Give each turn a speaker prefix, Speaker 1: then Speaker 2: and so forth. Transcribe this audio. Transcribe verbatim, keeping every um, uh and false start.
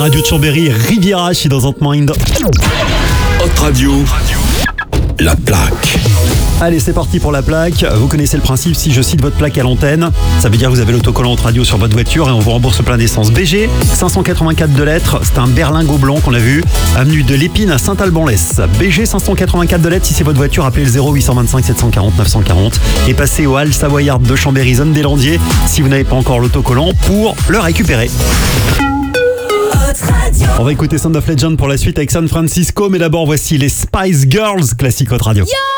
Speaker 1: radio de Chambéry, Riviera, She Doesn't Mind.
Speaker 2: Hot Radio, la plaque.
Speaker 1: Allez, c'est parti pour la plaque. Vous connaissez le principe, si je cite votre plaque à l'antenne, ça veut dire que vous avez l'autocollant Hot Radio sur votre voiture et on vous rembourse plein d'essence. B G cinq cent quatre-vingt-quatre de lettres, c'est un berlingot blanc qu'on a vu, avenue de l'Épine à Saint-Alban-Lès. B G cinq cent quatre-vingt-quatre de lettres, si c'est votre voiture, appelez le zéro huit cent vingt-cinq sept cent quarante neuf cent quarante et passez au Halles Savoyard de Chambéry, zone des Landiers, si vous n'avez pas encore l'autocollant, pour le récupérer. On va écouter Sound of Legend pour la suite avec San Francisco, mais d'abord voici les Spice Girls, classique Hot Radio.
Speaker 3: Yo